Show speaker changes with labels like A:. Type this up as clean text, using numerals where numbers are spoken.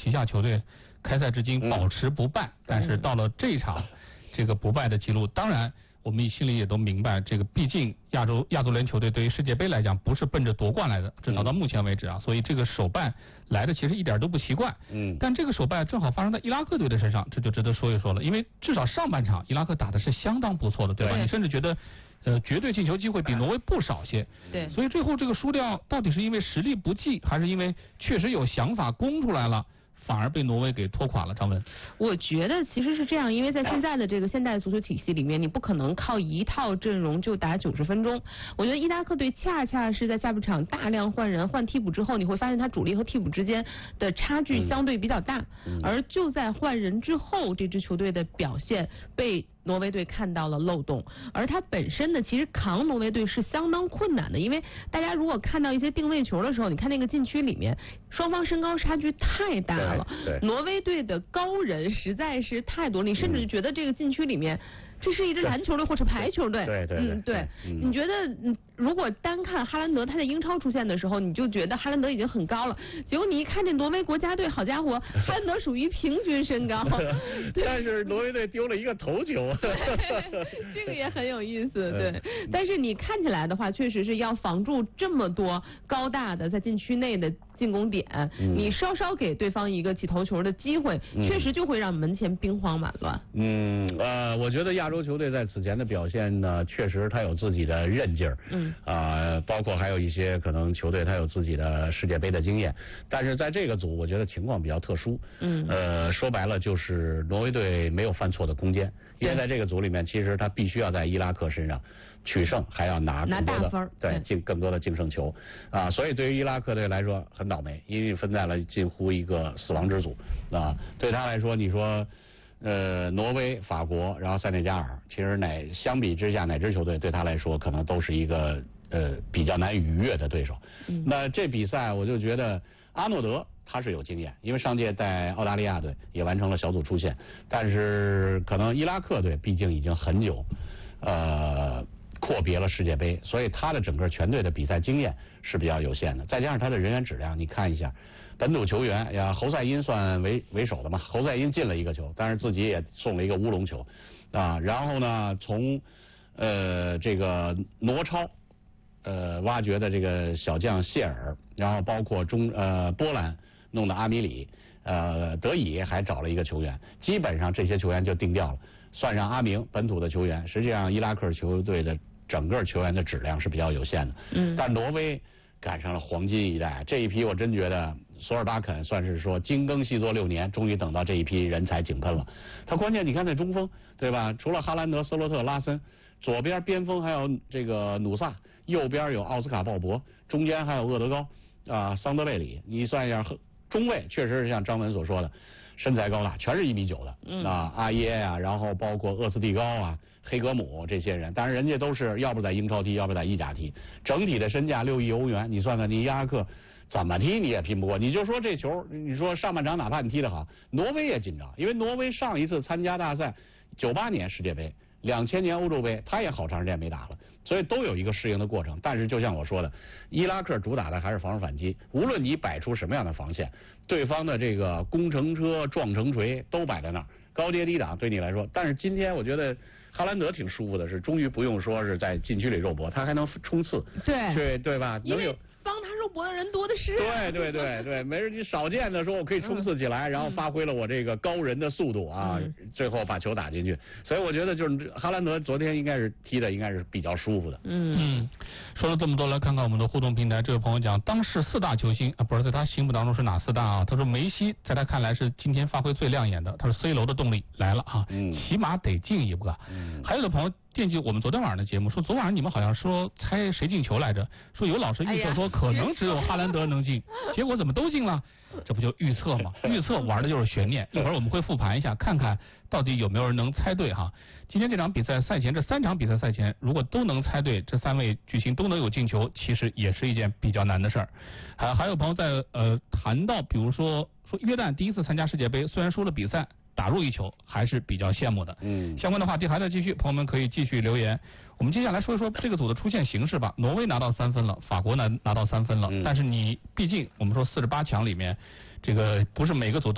A: 旗下球队开赛至今保持不败，但是到了这一场，这个不败的记录，当然。我们心里也都明白，这个毕竟亚足联球队对于世界杯来讲不是奔着夺冠来的，至少到目前为止啊，所以这个首败来的其实一点都不奇怪。但这个首败正好发生在伊拉克队的身上，这就值得说一说了。因为至少上半场伊拉克打的是相当不错的，对吧？你甚至觉得绝对进球机会比挪威不少些。
B: 对。
A: 所以最后这个输掉到底是因为实力不济，还是因为确实有想法攻出来了？反而被挪威给拖垮了，张文。
B: 我觉得其实是这样，因为在现在的这个现代足球体系里面，你不可能靠一套阵容就打90分钟。我觉得伊拉克队恰恰是在下半场大量换人换替补之后，你会发现他主力和替补之间的差距相对比较大，而就在换人之后，这支球队的表现被挪威队看到了漏洞，而他本身呢，其实扛挪威队是相当困难的，因为大家如果看到一些定位球的时候，你看那个禁区里面，双方身高差距太大了，挪威队的高人实在是太多了，你甚至觉得这个禁区里面。这是一支篮球队或是排球队，对，你觉得如果单看哈兰德他在英超出现的时候，你就觉得哈兰德已经很高了，结果你一看这挪威国家队，好家伙，哈兰德属于平均身高，
C: 但是挪威队丢了一个头球，
B: 这个也很有意思，对。但是你看起来的话，确实是要防住这么多高大的在禁区内的进攻点，你稍稍给对方一个起头球的机会，确实就会让门前兵荒马乱。
C: 我觉得亚洲球队在此前的表现呢，确实他有自己的韧劲儿，包括还有一些可能球队他有自己的世界杯的经验，但是在这个组，我觉得情况比较特殊，说白了就是挪威队没有犯错的空间，因为在这个组里面，其实他必须要在伊拉克身上取胜，还要拿更多的更多的净胜球啊，所以对于伊拉克队来说很倒霉，因为分在了近乎一个死亡之组啊，对他来说，你说。挪威、法国，然后塞内加尔，其实相比之下，哪支球队对他来说可能都是一个比较难逾越的对手。那这比赛我就觉得阿诺德他是有经验，因为上届在澳大利亚队也完成了小组出线，但是可能伊拉克队毕竟已经很久阔别了世界杯，所以他的整个全队的比赛经验是比较有限的，再加上他的人员质量，你看一下。本土球员呀，侯赛因算为首的嘛，侯赛因进了一个球，但是自己也送了一个乌龙球啊。然后呢，从这个挪超挖掘的这个小将谢尔，然后包括波兰弄的阿米里，德乙还找了一个球员，基本上这些球员就定调了。算上阿明本土的球员，实际上伊拉克球队的整个球员的质量是比较有限的。但挪威赶上了黄金一代，这一批我真觉得索尔巴肯算是说精耕细作6年，终于等到这一批人才井喷了。他关键你看那中锋对吧？除了哈兰德、斯洛特、拉森，左边边锋还有这个努萨，右边有奥斯卡鲍勃，中间还有厄德高啊、桑德贝里。你算一下，中卫确实是像张文所说的，身材高大，全是1.9米的啊，阿耶啊，然后包括厄斯蒂高啊。黑格姆这些人，当然人家都是要不在英超踢，要不在意甲踢，整体的身价6亿欧元，你算算，你伊拉克怎么踢你也拼不过。你就说这球，你说上半场哪怕你踢得好，挪威也紧张，因为挪威上一次参加大赛98年世界杯，2000年欧洲杯，他也好长时间没打了，所以都有一个适应的过程。但是就像我说的，伊拉克主打的还是防守反击，无论你摆出什么样的防线，对方的这个攻城车、撞城锤都摆在那儿，高跌低挡对你来说。但是今天我觉得。哈兰德挺舒服的，是终于不用说是在禁区里肉搏，他还能冲刺，对吧？能有
B: 帮他肉搏的人多的是。
C: 对，没人你少见的说我可以冲刺起来，然后发挥了我这个高人的速度啊，最后把球打进去。所以我觉得就是哈兰德昨天应该是踢的应该是比较舒服的。
A: 说了这么多，来看看我们的互动平台。这位朋友讲，当世4大球星啊，不知道在他心目当中是哪4大啊？他说梅西在他看来是今天发挥最亮眼的，他说 C 罗的动力来了啊，起码得进一步啊。还有的朋友惦记我们昨天晚上的节目，说昨晚上你们好像说猜谁进球来着，说有老师预测说可能只有哈兰德能进，结果怎么都进了？这不就预测吗？预测玩的就是悬念。一会儿我们会复盘一下，看看到底有没有人能猜对哈。今天这场比赛赛前，这3场比赛赛前，如果都能猜对，这3位巨星都能有进球，其实也是一件比较难的事儿。还有朋友在谈到，比如说约旦第一次参加世界杯，虽然输了比赛，打入1球，还是比较羡慕的。相关的话题还在继续，朋友们可以继续留言。我们接下来说一说这个组的出线形势吧。挪威拿到3分了，法国拿到3分了，但是你毕竟我们说48强里面，这个不是每个组都